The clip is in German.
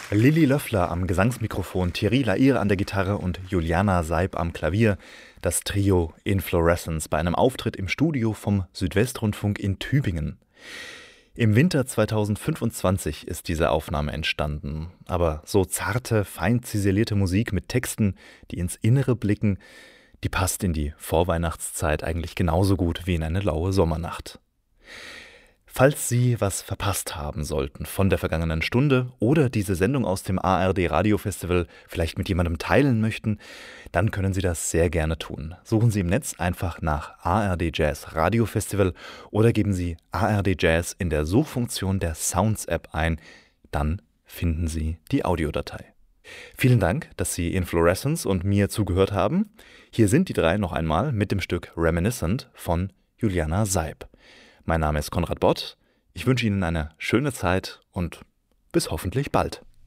Lilly Löffler am Gesangsmikrofon, Thierry Lair an der Gitarre und Juliana Seib am Klavier. Das Trio Inflorescence bei einem Auftritt im Studio vom Südwestrundfunk in Tübingen. Im Winter 2025 ist diese Aufnahme entstanden. Aber so zarte, fein ziselierte Musik mit Texten, die ins Innere blicken, die passt in die Vorweihnachtszeit eigentlich genauso gut wie in eine laue Sommernacht. Falls Sie was verpasst haben sollten von der vergangenen Stunde oder diese Sendung aus dem ARD Radiofestival vielleicht mit jemandem teilen möchten, dann können Sie das sehr gerne tun. Suchen Sie im Netz einfach nach ARD Jazz Radiofestival oder geben Sie ARD Jazz in der Suchfunktion der Sounds App ein. Dann finden Sie die Audiodatei. Vielen Dank, dass Sie Inflorescence und mir zugehört haben. Hier sind die drei noch einmal mit dem Stück Reminiscent von Juliana Seib. Mein Name ist Konrad Bott. Ich wünsche Ihnen eine schöne Zeit und bis hoffentlich bald.